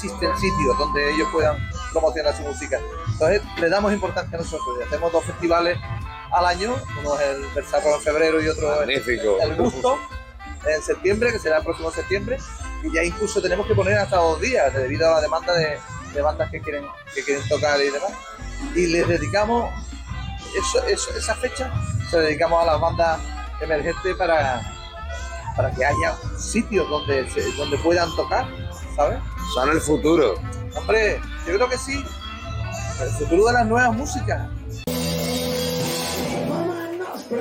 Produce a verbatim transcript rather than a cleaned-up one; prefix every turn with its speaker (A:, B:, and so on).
A: existen sitios donde ellos puedan promocionar su música. Entonces le damos importancia a nosotros y hacemos dos festivales al año, uno es el Versarro en febrero y otro es el Gusto en septiembre, que será el próximo septiembre, y ya incluso tenemos que poner hasta dos días debido a la demanda de, de bandas que quieren, que quieren tocar y demás. Y les dedicamos eso, eso, esa fecha, se la dedicamos a las bandas emergentes para, para que haya sitios donde, donde puedan tocar, ¿sabes?
B: Son el futuro.
A: Hombre, yo creo que sí, el futuro de las nuevas músicas.